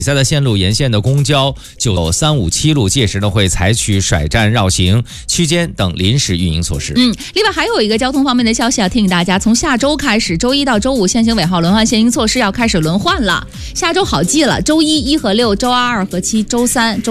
赛的线路沿线的公交9、3、5、7路，届时呢会采取甩站、绕行、区间等临时运营措施。 另外还有一个交通方面的消息要提醒大家，从下周开始，周一到周五限行尾号轮换限行措施要开始轮换了。下周好记了，周1、1和6，周2、2和7，周3、周